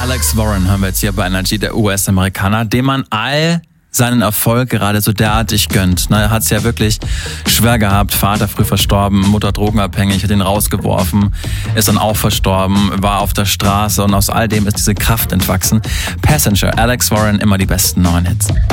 Alex Warren hören wir jetzt hier bei Energy, der US-Amerikaner, dem man all seinen Erfolg gerade so derartig gönnt. Er hat es ja wirklich schwer gehabt. Vater früh verstorben, Mutter drogenabhängig, hat ihn rausgeworfen, ist dann auch verstorben, war auf der Straße und aus all dem ist diese Kraft entwachsen. Passenger, Alex Warren, immer die besten neuen Hits.